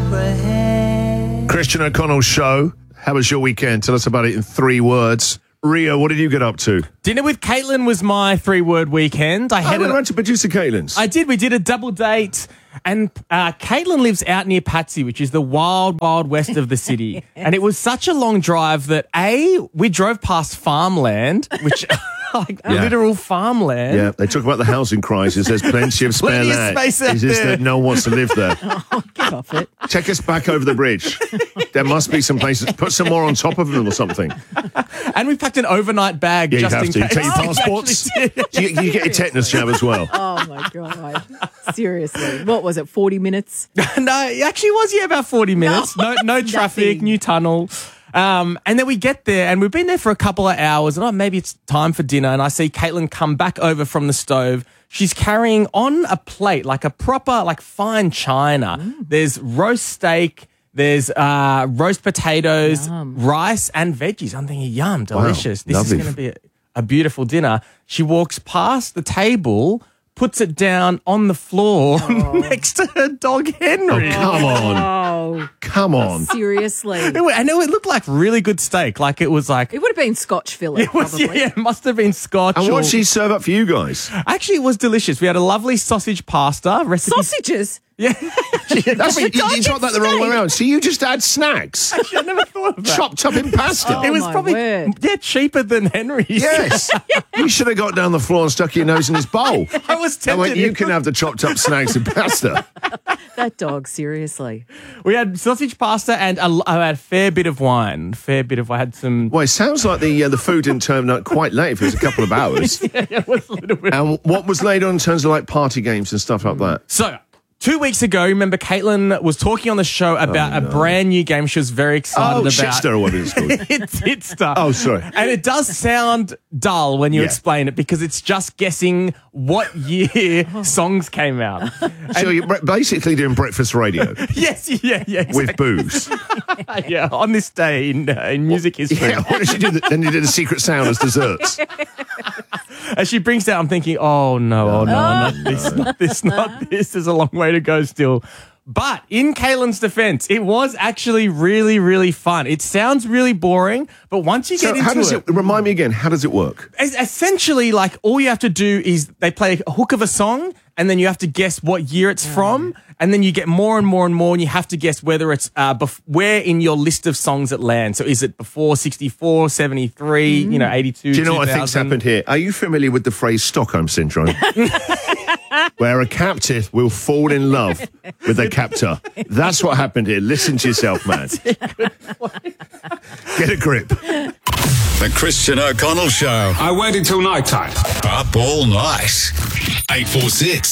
Christian O'Connell Show. How was your weekend? Tell us about it in 3 words. Rio, what did you get up to? Dinner with Caitlin was my 3-word weekend. I went to producer Caitlin's. I did. We did a double date. And Caitlin lives out near Patsy, which is the wild, wild west of the city. And it was such a long drive that, we drove past farmland, which... literal farmland. Yeah, they talk about the housing crisis. There's plenty of spare Plenty of land. space out It's just there. that no one wants to live there. Get off it. Take us back over the bridge. There must be some places. Put some more on top of them or something. And we packed an overnight bag Yeah, just you have in to. case. Take your passports. You get your tetanus jab as well. Oh, my God. Seriously. What was it, 40 minutes? No, it actually was, about 40 minutes. No traffic, Nothing. new tunnel. And then we get there and we've been there for a couple of hours and maybe it's time for dinner and I see Caitlin come back over from the stove. She's carrying on a plate, like a proper, fine china. There's roast steak, there's roast potatoes, rice and veggies. I'm thinking, yum, delicious. Wow, this is going to be a beautiful dinner. She walks past the table, puts it down on the floor next to her dog Henry. Oh, come on. Oh, Come on. seriously. I know it looked like really good steak. Like it was like... It would have been Scotch fillet, It was, probably. it must have been Scotch. And what or- did she serve up for you guys? Actually, it was delicious. We had a lovely sausage pasta recipe. Sausages? Yeah. That's, you got that the wrong way around. So you just add snacks. I never thought of that. Chopped up in pasta. Oh, It was my probably word. cheaper than Henry's. Yes. You should have got down the floor and stuck your nose in his bowl. I was I tempted. went, you can have the chopped up snacks and pasta. That dog, seriously. We had sausage pasta and I had a fair bit of wine. I had some... Well, it sounds like the food didn't turn up quite late if it was a couple of hours. It was a little bit... And what was laid on in terms of party games and stuff like that? So... 2 weeks ago, remember Caitlin was talking on the show about a brand new game she was very excited about. Shitster or what it's called. It's Hitster. Oh, sorry. And it does sound dull when you explain it because it's just guessing what year songs came out. So you're basically doing breakfast radio Yes, yeah, with booze. yeah, on this day in music history. Yeah, what did you do? Then you did a secret sound as desserts. As she brings down, I'm thinking, not this. There's a long way to go still. But in Caitlin's defense, it was actually really, really fun. It sounds really boring, but once you get into how does it, remind me again, how does it work? essentially, all you have to do is they play a hook of a song, and then you have to guess what year it's from, and then you get more and more and more, and you have to guess whether it's where in your list of songs it lands. So is it before 64, 73, 82, Do you know what I 2000? think's happened here? Are you familiar with the phrase Stockholm Syndrome? Where a captive will fall in love with a captor. That's what happened here. Listen to yourself, man. Get a grip. The Christian O'Connell Show. I waited till night time. Up all night. 846